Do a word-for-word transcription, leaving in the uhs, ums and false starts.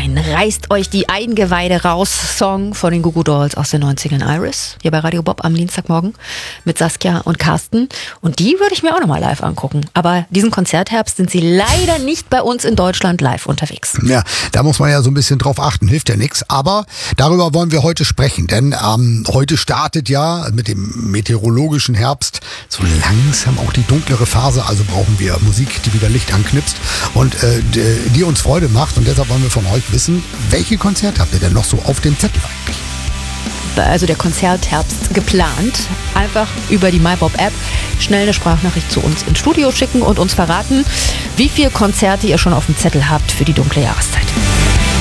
rein. Reißt euch die Eingeweide raus. Song von den Goo Goo Dolls aus den neunzigern. Iris, hier bei Radio Bob am Dienstagmorgen mit Saskia und Carsten. Und die würde ich mir auch nochmal live angucken. Aber diesen Konzertherbst sind sie leider nicht bei uns in Deutschland live unterwegs. Ja, da muss man ja so ein bisschen drauf achten. Hilft ja nichts. Aber darüber wollen wir heute sprechen. Denn ähm, heute startet ja mit dem meteorologischen Herbst so langsam auch die dunklere Phase. Also brauchen wir Musik, die wieder Licht anknipst und äh, die uns Freude macht. Und deshalb wollen wir von euch wissen, welche Konzerte habt ihr denn noch so auf dem Zettel eigentlich? Also der Konzertherbst geplant. Einfach über die MyBob-App schnell eine Sprachnachricht zu uns ins Studio schicken und uns verraten, wie viele Konzerte ihr schon auf dem Zettel habt für die dunkle Jahreszeit.